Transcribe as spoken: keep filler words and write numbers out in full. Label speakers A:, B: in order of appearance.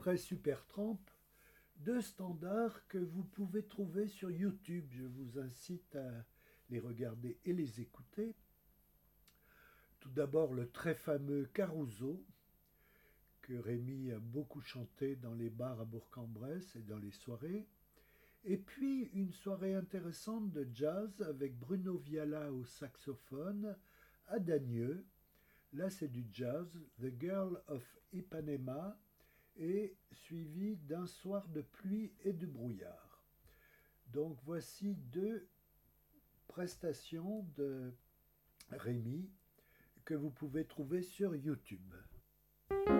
A: après Supertramp, deux standards que vous pouvez trouver sur YouTube. Je vous incite à les regarder et les écouter. Tout d'abord le très fameux Caruso, que Rémi a beaucoup chanté dans les bars à Bourg-en-Bresse et dans les soirées. Et puis une soirée intéressante de jazz avec Bruno Viala au saxophone à Dagneux. Là c'est du jazz, The Girl of Ipanema, et suivi d'un soir de pluie et de brouillard. Donc voici deux prestations de Rémi que vous pouvez trouver sur YouTube.